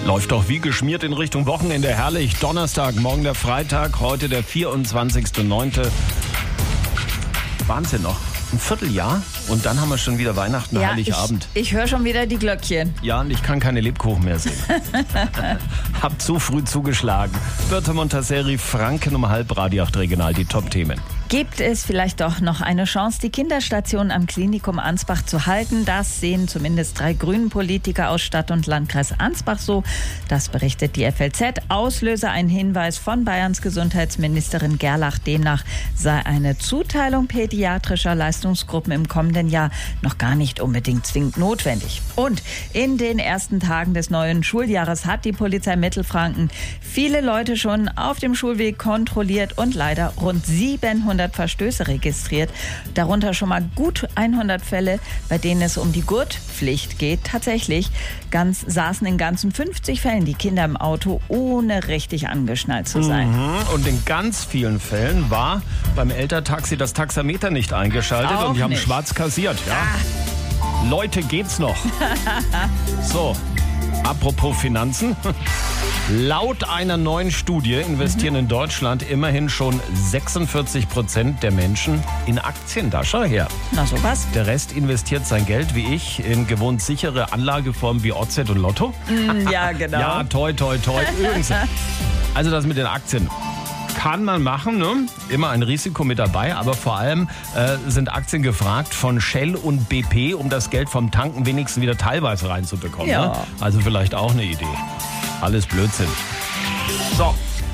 Läuft doch wie geschmiert in Richtung Wochenende. Herrlich. Donnerstag, morgen der Freitag, heute der 24.09. Wahnsinn noch. Ein Vierteljahr und dann haben wir schon wieder Weihnachten, Heiligabend. Ich höre schon wieder die Glöckchen. Ja, und ich kann keine Lebkuchen mehr sehen. Hab zu früh zugeschlagen. Birte Montaseri, Franken um 7:30, Radio 8 Regional, die Top-Themen. Gibt es vielleicht doch noch eine Chance, die Kinderstation am Klinikum Ansbach zu halten? Das sehen zumindest 3 Grünen-Politiker aus Stadt- und Landkreis Ansbach so. Das berichtet die FLZ. Auslöser ein Hinweis von Bayerns Gesundheitsministerin Gerlach. Demnach sei eine Zuteilung pädiatrischer Leistungsgruppen im kommenden Jahr noch gar nicht unbedingt zwingend notwendig. Und in den ersten Tagen des neuen Schuljahres hat die Polizei Mittelfranken viele Leute schon auf dem Schulweg kontrolliert und leider rund 700 Verstöße registriert. Darunter schon mal gut 100 Fälle, bei denen es um die Gurtpflicht geht. Tatsächlich saßen in ganzen 50 Fällen die Kinder im Auto, ohne richtig angeschnallt zu sein. Und in ganz vielen Fällen war beim Elterntaxi das Taxameter nicht eingeschaltet und die haben schwarz kassiert. Ja. Leute, geht's noch? So, apropos Finanzen. Laut einer neuen Studie investieren in Deutschland immerhin schon 46% der Menschen in Aktien. Da schau her. Na sowas. Der Rest investiert sein Geld, wie ich, in gewohnt sichere Anlageformen wie OZ und Lotto. Ja, genau. Ja, toi. Übrigens, also das mit den Aktien kann man machen, ne? Immer ein Risiko mit dabei, aber vor allem sind Aktien gefragt von Shell und BP, um das Geld vom Tanken wenigstens wieder teilweise reinzubekommen. Ja. Ne? Also vielleicht auch eine Idee. Alles Blödsinn. So.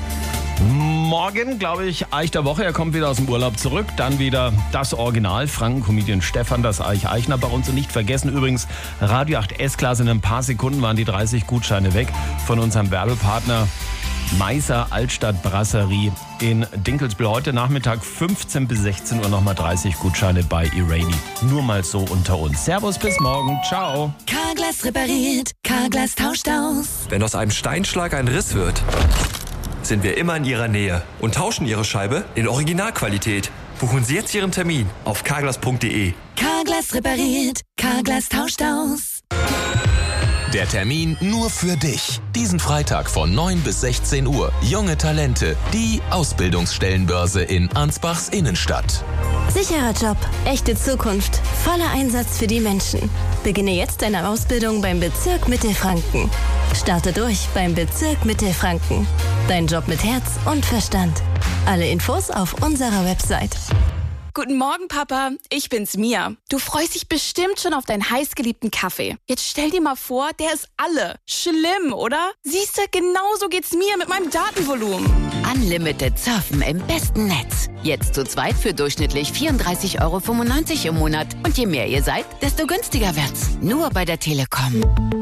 Morgen, glaube ich, Eich der Woche. Er kommt wieder aus dem Urlaub zurück. Dann wieder das Original. Franken-Comedian Stefan, das Eichner bei uns. Und nicht vergessen übrigens, Radio 8 S-Klasse. In ein paar Sekunden waren die 30 Gutscheine weg von unserem Werbepartner Meiser Altstadt Brasserie in Dinkelsbühl. Heute Nachmittag 15 bis 16 Uhr nochmal 30 Gutscheine bei Irani. Nur mal so unter uns. Servus, bis morgen. Ciao. Carglass repariert, Carglass tauscht aus. Wenn aus einem Steinschlag ein Riss wird, sind wir immer in Ihrer Nähe und tauschen Ihre Scheibe in Originalqualität. Buchen Sie jetzt Ihren Termin auf carglass.de. Carglass repariert, Carglass tauscht aus. Der Termin nur für dich. Diesen Freitag von 9 bis 16 Uhr. Junge Talente, die Ausbildungsstellenbörse in Ansbachs Innenstadt. Sicherer Job, echte Zukunft, voller Einsatz für die Menschen. Beginne jetzt deine Ausbildung beim Bezirk Mittelfranken. Starte durch beim Bezirk Mittelfranken. Dein Job mit Herz und Verstand. Alle Infos auf unserer Website. Guten Morgen, Papa. Ich bin's, Mia. Du freust dich bestimmt schon auf deinen heißgeliebten Kaffee. Jetzt stell dir mal vor, der ist alle. Schlimm, oder? Siehste, genauso geht's mir mit meinem Datenvolumen. Unlimited Surfen im besten Netz. Jetzt zu zweit für durchschnittlich 34,95 € im Monat. Und je mehr ihr seid, desto günstiger wird's. Nur bei der Telekom.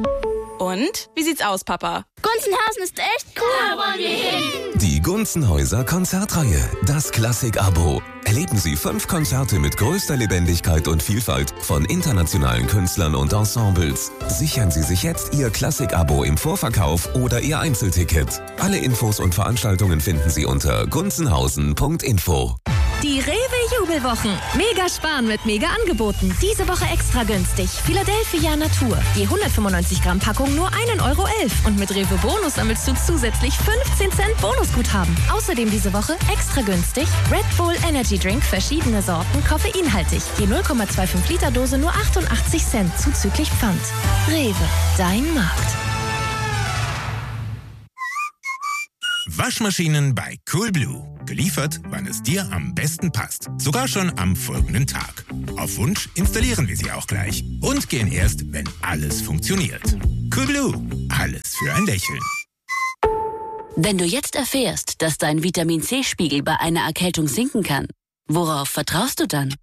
Und? Wie sieht's aus, Papa? Gunzenhausen ist echt cool. Da wollen wir hin. Die Gunzenhäuser Konzertreihe. Das Klassik-Abo. Erleben Sie 5 Konzerte mit größter Lebendigkeit und Vielfalt von internationalen Künstlern und Ensembles. Sichern Sie sich jetzt Ihr Klassik-Abo im Vorverkauf oder Ihr Einzelticket. Alle Infos und Veranstaltungen finden Sie unter gunzenhausen.info. Die Rewe-Jubelwochen. Mega sparen mit Mega-Angeboten. Diese Woche extra günstig. Philadelphia Natur. Die 195 Gramm Packung nur 1,11 € und mit Rewe Bonus sammelst du zusätzlich 15 Cent Bonusguthaben. Außerdem diese Woche extra günstig Red Bull Energy Drink, verschiedene Sorten, koffeinhaltig. Je 0,25 Liter Dose nur 88 Cent zuzüglich Pfand. Rewe, dein Markt. Waschmaschinen bei Coolblue. Geliefert, wann es dir am besten passt. Sogar schon am folgenden Tag. Auf Wunsch installieren wir sie auch gleich. Und gehen erst, wenn alles funktioniert. Coolblue. Alles für ein Lächeln. Wenn du jetzt erfährst, dass dein Vitamin-C-Spiegel bei einer Erkältung sinken kann, worauf vertraust du dann?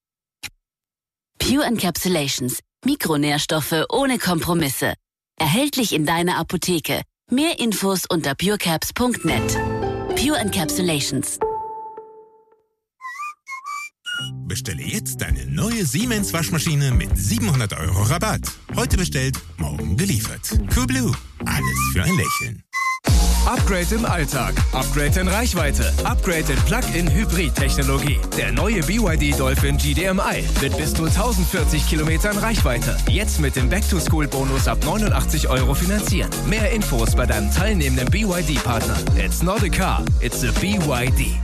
Pure Encapsulations. Mikronährstoffe ohne Kompromisse. Erhältlich in deiner Apotheke. Mehr Infos unter purecaps.net. Pure Encapsulations. Bestelle jetzt deine neue Siemens Waschmaschine mit 700 € Rabatt. Heute bestellt, morgen geliefert. Coolblue. Alles für ein Lächeln. Upgrade im Alltag, Upgrade in Reichweite, Upgrade in Plug-in-Hybrid-Technologie. Der neue BYD Dolphin GDMI mit bis zu 1040 Kilometern Reichweite. Jetzt mit dem Back-to-School-Bonus ab 89 € finanzieren. Mehr Infos bei deinem teilnehmenden BYD-Partner. It's not a car, it's a BYD.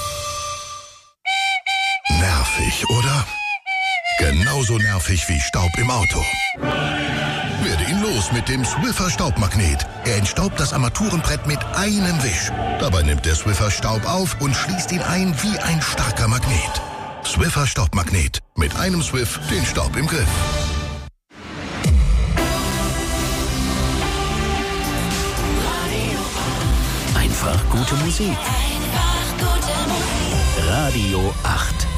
Nervig, oder? Genauso nervig wie Staub im Auto. Werde ihn los mit dem Swiffer Staubmagnet. Er entstaubt das Armaturenbrett mit einem Wisch. Dabei nimmt der Swiffer Staub auf und schließt ihn ein wie ein starker Magnet. Swiffer Staubmagnet. Mit einem Swiff den Staub im Griff. Einfach gute Musik. Radio 8.